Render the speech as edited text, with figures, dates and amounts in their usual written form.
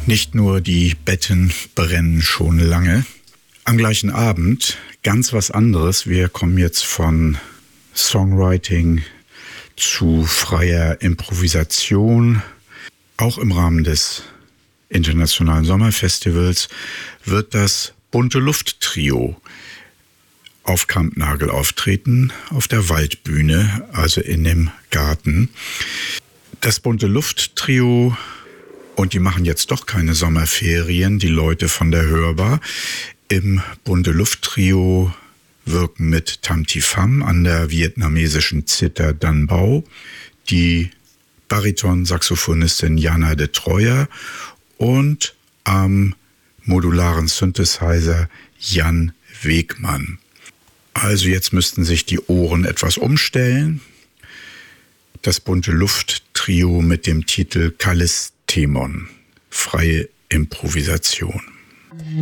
Nicht nur die Betten brennen schon lange. Am gleichen Abend ganz was anderes. Wir kommen jetzt von Songwriting zu freier Improvisation. Auch im Rahmen des Internationalen Sommerfestivals wird das Bunte Luft Trio auf Kampnagel auftreten, auf der Waldbühne, also in dem Garten. Das Bunte Luft Trio, und die machen jetzt doch keine Sommerferien, die Leute von der Hörbar. Im Bunte Luft Trio wirken mit Tam Thi Pham an der vietnamesischen Zither Dan Bao, die Bariton-Saxophonistin Jana de Treuer und am modularen Synthesizer Jan Wegmann. Also jetzt müssten sich die Ohren etwas umstellen. Das Bunte Luft Trio mit dem Titel Kallisthemon, freie Improvisation.